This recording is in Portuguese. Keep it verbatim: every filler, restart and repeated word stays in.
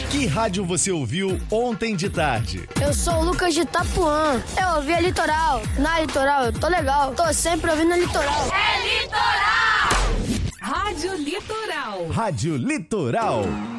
Que rádio você ouviu ontem de tarde? Eu sou o Lucas de Itapuã. Eu ouvi a Litoral. Na Litoral eu tô legal. Tô sempre ouvindo a Litoral. É Litoral! Rádio Litoral. Rádio Litoral.